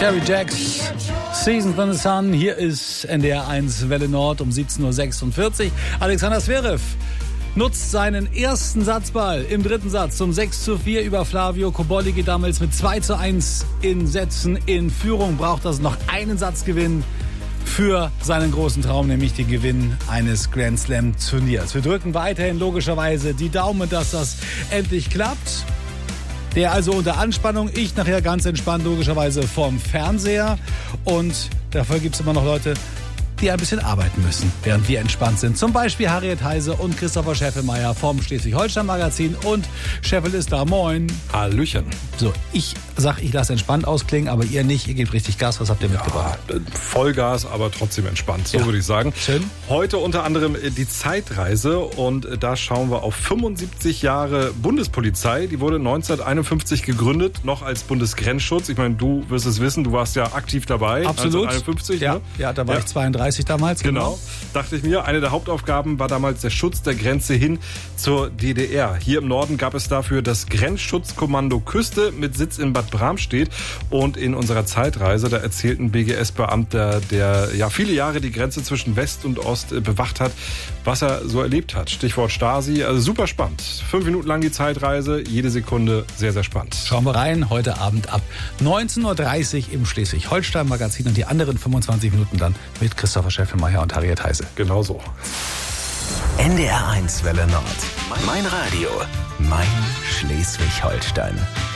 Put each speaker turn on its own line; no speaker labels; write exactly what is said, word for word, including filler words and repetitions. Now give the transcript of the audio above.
Terry Jacks, Season from the Sun. Hier ist N D R eins Welle Nord um siebzehn Uhr sechsundvierzig. Alexander Zverev nutzt seinen ersten Satzball im dritten Satz zum sechs zu vier über Flavio Cobolli, geht damals mit zwei zu eins in Sätzen in Führung, braucht also noch einen Satzgewinn für seinen großen Traum, nämlich den Gewinn eines Grand Slam Turniers. Wir drücken weiterhin logischerweise die Daumen, dass das endlich klappt. Der also unter Anspannung, ich nachher ganz entspannt logischerweise vom Fernseher. Und dafür gibt es immer noch Leute, die ein bisschen arbeiten müssen, während wir entspannt sind. Zum Beispiel Harriet Heise und Christopher Scheffelmeier vom Schleswig-Holstein-Magazin. Und Scheffel ist da, moin.
Hallöchen.
So, ich sag, ich lasse entspannt ausklingen, aber ihr nicht, ihr gebt richtig Gas. Was habt ihr
ja,
mitgebracht?
Vollgas, aber trotzdem entspannt, so ja. würde ich sagen.
Schön.
Heute unter anderem die Zeitreise und da schauen wir auf fünfundsiebzig Jahre Bundespolizei. Die wurde neunzehnhunderteinundfünfzig gegründet, noch als Bundesgrenzschutz. Ich meine, du wirst es wissen, du warst ja aktiv dabei.
Absolut.
neunzehnhunderteinundfünfzig,
ja,
ne?
ja, da war
ja.
ich zweiunddreißig damals.
Genau.
genau,
dachte ich mir. Eine der Hauptaufgaben war damals der Schutz der Grenze hin zur D D R. Hier im Norden gab es dafür das Grenzschutzkommando Küste mit Sitz in Bad Bramstedt. Und in unserer Zeitreise, da erzählten B G S-Beamter, der ja viele Jahre die Grenze zwischen West und Ost bewacht hat, was er so erlebt hat. Stichwort Stasi. Also super spannend. Fünf Minuten lang die Zeitreise, jede Sekunde sehr, sehr spannend.
Schauen wir rein, heute Abend ab neunzehn Uhr dreißig im Schleswig-Holstein-Magazin und die anderen fünfundzwanzig Minuten dann mit Christopher Scheffelmeier und Harriet Heise.
Genau so.
N D R eins Welle Nord. Mein Radio, mein Schleswig-Holstein.